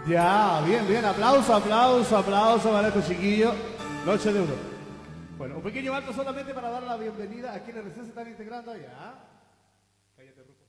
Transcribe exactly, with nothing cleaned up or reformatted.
Ya, bien, bien. Aplauso, aplauso, aplauso para estos chiquillos. Noche de oro. Bueno, un pequeño alto solamente para dar la bienvenida a quienes recién se están integrando. Ya. Cállate, Rufo.